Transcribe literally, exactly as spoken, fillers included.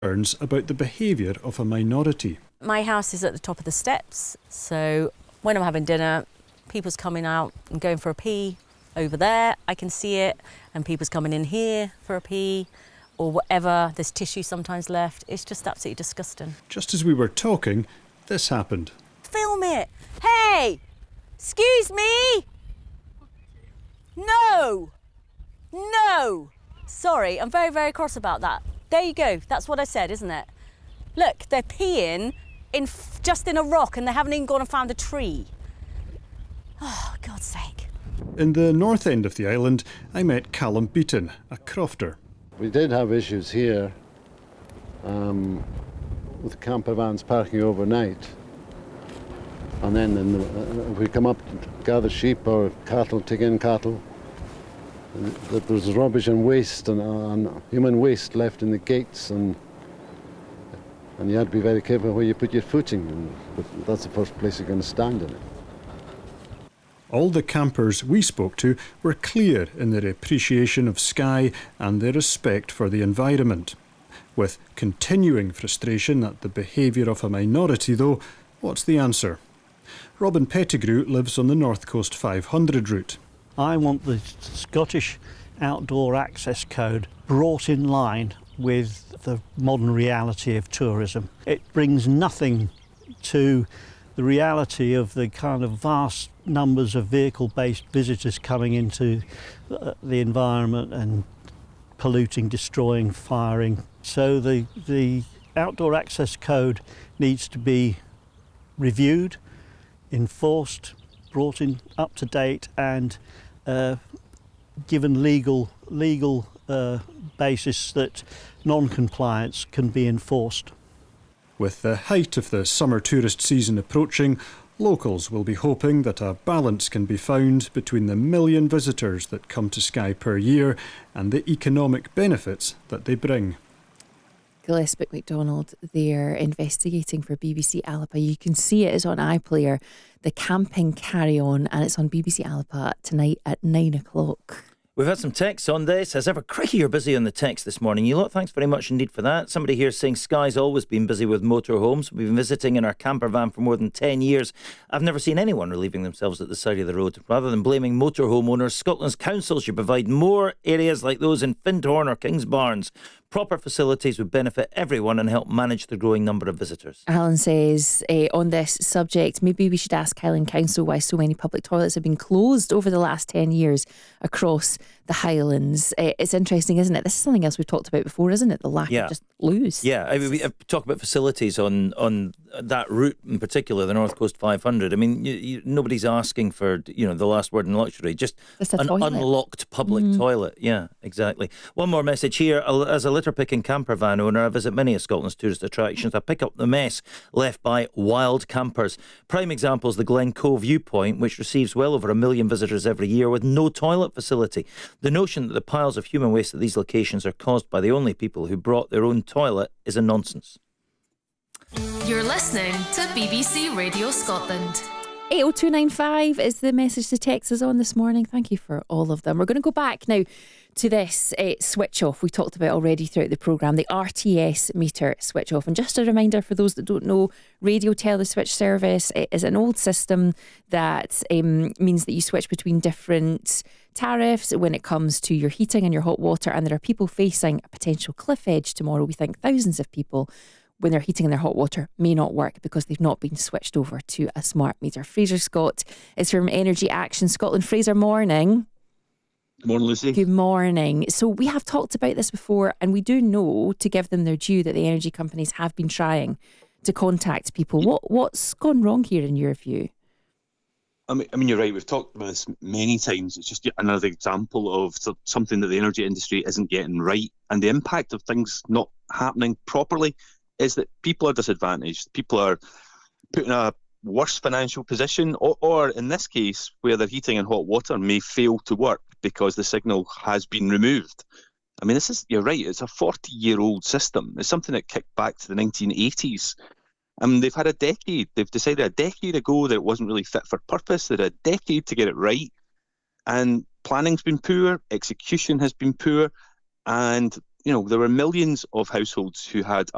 Concerns about the behaviour of a minority. My house is at the top of the steps, so when I'm having dinner, people's coming out and going for a pee over there, I can see it, and people's coming in here for a pee, or whatever, there's tissue sometimes left. It's just absolutely disgusting. Just as we were talking, this happened. Film it! Hey! Excuse me! No! No! Sorry, I'm very, very cross about that. There you go, that's what I said, isn't it? Look, they're peeing in f- just in a rock and they haven't even gone and found a tree. Oh, God's sake. In the north end of the island, I met Callum Beaton, a crofter. We did have issues here um, with camper vans parking overnight. And then in the, uh, if we come up to gather sheep or cattle, take in cattle, there was rubbish and waste and, and human waste left in the gates, and and you had to be very careful where you put your footing, and, but that's the first place you're going to stand in it. All the campers we spoke to were clear in their appreciation of Skye and their respect for the environment. With continuing frustration at the behaviour of a minority though, what's the answer? Robin Pettigrew lives on the North Coast five hundred route. I want the Scottish Outdoor Access Code brought in line with the modern reality of tourism. It brings nothing to the reality of the kind of vast numbers of vehicle-based visitors coming into the environment and polluting, destroying, firing. So the, the Outdoor Access Code needs to be reviewed, enforced, brought in up to date, and uh, given legal legal uh, basis that non-compliance can be enforced. With the height of the summer tourist season approaching, locals will be hoping that a balance can be found between the million visitors that come to Skye per year and the economic benefits that they bring. Gillespie MacDonald, they're investigating for B B C Alba. You can see it is on iPlayer, The Camping Carry On, and it's on B B C Alba tonight at nine o'clock. We've had some texts on this. As ever, Cricky, you're busy on the text this morning. You lot, thanks very much indeed for that. Somebody here saying Skye's always been busy with motorhomes. We've been visiting in our camper van for more than ten years. I've never seen anyone relieving themselves at the side of the road. Rather than blaming motorhome owners, Scotland's council should provide more areas like those in Findhorn or Kingsbarns. Proper facilities would benefit everyone and help manage the growing number of visitors. Alan says, uh, on this subject, maybe we should ask Highland Council why so many public toilets have been closed over the last ten years across the Highlands. Uh, it's interesting, isn't it? This is something else we've talked about before, isn't it? The lack yeah. of just loose. Yeah, I mean, we talk about facilities on, on that route in particular, the North Coast five hundred. I mean, you, you, nobody's asking for, you know, the last word in luxury, just an toilet. Unlocked public mm. toilet. Yeah, exactly. One more message here. As a litter picking camper van owner, I visit many of Scotland's tourist attractions. I pick up the mess left by wild campers. Prime example is the Glencoe Viewpoint, which receives well over a million visitors every year with no toilet facility. The notion that the piles of human waste at these locations are caused by the only people who brought their own toilet is a nonsense. You're listening to B B C Radio Scotland. eight oh two nine five is the message to text us on this morning. Thank you for all of them. We're going to go back now to this uh, switch off we talked about already throughout the programme, the R T S meter switch off. And just a reminder for those that don't know, Radio Teleswitch service is an old system that um, means that you switch between different tariffs when it comes to your heating and your hot water, and there are people facing a potential cliff edge tomorrow. We think thousands of people, when they're heating and their hot water, may not work because they've not been switched over to a smart meter. Fraser Scott is from Energy Action Scotland. Fraser, morning. Good morning, Lucy. Good morning. So we have talked about this before, and we do know, to give them their due, that the energy companies have been trying to contact people. What What's gone wrong here in your view? I mean, I mean, you're right. We've talked about this many times. It's just another example of something that the energy industry isn't getting right, and the impact of things not happening properly is that people are disadvantaged. People are put in a worse financial position, or, or in this case, where their heating and hot water may fail to work because the signal has been removed. I mean, this is, you're right, it's a forty-year-old system. It's something that kicked back to the nineteen eighties. I mean, they've had a decade. They've decided a decade ago that it wasn't really fit for purpose. They had a decade to get it right. And planning's been poor, execution has been poor, and, you know, there were millions of households who had